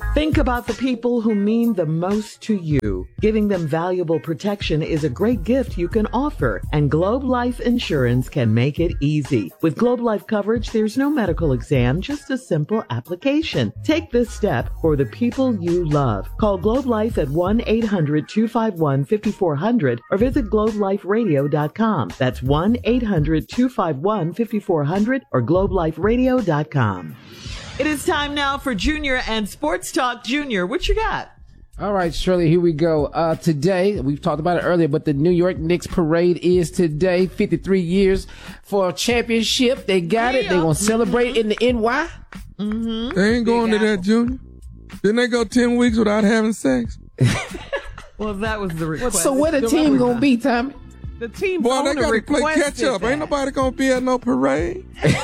Think about the people who mean the most to you. Giving them valuable protection is a great gift you can offer, and Globe Life Insurance can make it easy. With Globe Life coverage, there's no medical exam, just a simple application. Take this step for the people you love. Call Globe Life at 1-800-251-5400 or visit globeliferadio.com. That's 1-800-251-5400 or globeliferadio.com. It is time now for Junior and Sports Talk. Junior, what you got? All right, Shirley, here we go. Today, we've talked about it earlier, but the New York Knicks parade is today. 53 years for a championship. They got it. They're going to celebrate in the NY. Mm-hmm. They ain't going to that, Junior. Didn't they go 10 weeks without having sex? Well, that was the request. So where the team going to be, Tommy? The team Boy, they got to play catch up. That. Ain't nobody going to be at no parade.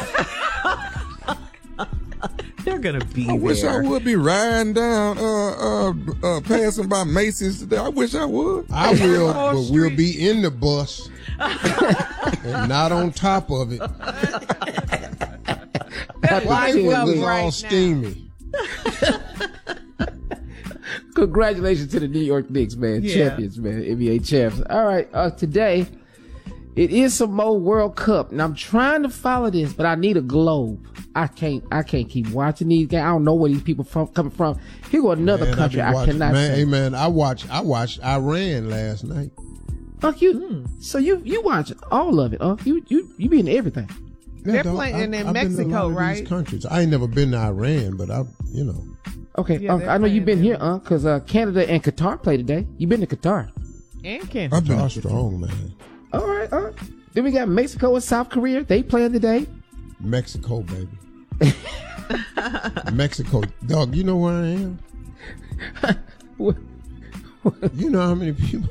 They're going to be I wish I would be riding down, passing by Macy's today. I wish I would. I will, but we'll be in the bus and not on top of it. Why It up was right all now. steamy. Congratulations to the New York Knicks, man. Yeah. Champions, man. NBA champs. All right, today, it is some more World Cup, and I'm trying to follow this, but I need a globe. I can't keep watching these games. I don't know where these people coming from. Here go another country I cannot man, say. hey man, I watched Iran last night. So you watch all of it, You be in everything. They're dog, playing in I've been to a Mexico, lot of right? these countries. I ain't never been to Iran, but Okay, Yeah, they're I know you've been playing here, because Canada and Qatar play today. You been to Qatar? And Canada. I've been strong, man. All right, Then we got Mexico and South Korea. They playing today. Mexico, baby. Mexico, dog. You know where I am? What? You know how many people?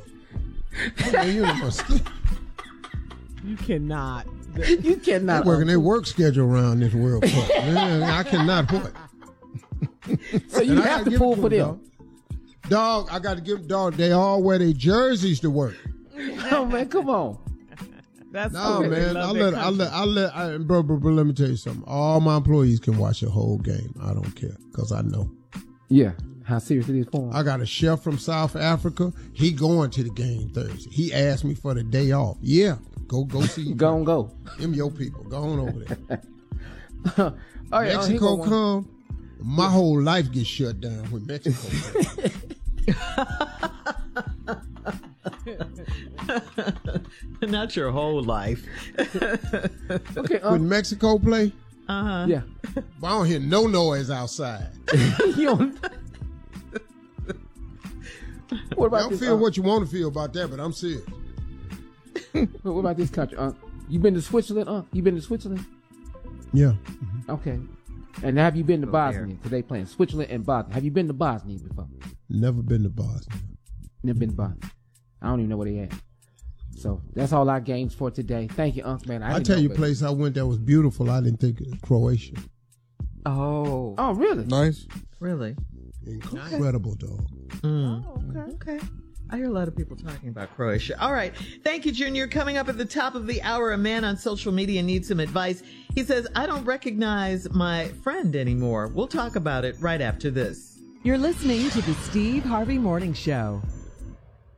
You cannot. You cannot. They're working their work schedule around this World Cup. Man, I cannot what. So you have to pull for them. Dog, I got to give them, dog. They all wear their jerseys to work. Oh man, come on. That's No, okay. man. Bro, let me tell you something. All my employees can watch the whole game. I don't care because I know. Yeah, how serious it is for them. I got a chef from South Africa. He going to the game Thursday. He asked me for the day off. Yeah, go see. Go. Them your people. Go on over there. All right, Mexico come. My whole life gets shut down when Mexico comes. Not your whole life. Okay, When Mexico play, yeah. I don't hear no noise outside. You don't. What I about don't this? feel what you want to feel about that, but I'm serious. What about this country? You been to Switzerland? You been to Switzerland? Yeah. Okay. And have you been to Bosnia? there. Because they playing Switzerland and Bosnia. Have you been to Bosnia before? Never been to Bosnia. Never been to Bosnia. I don't even know where they at. So that's all our games for today. Thank you, Unc, man. I tell you, a place I went that was beautiful. I didn't think it was Croatia. Oh, really? Nice. really? Incredible, dog. Okay. I hear a lot of people talking about Croatia. All right. Thank you, Junior. Coming up at the top of the hour, a man on social media needs some advice. He says, I don't recognize my friend anymore. We'll talk about it right after this. You're listening to the Steve Harvey Morning Show.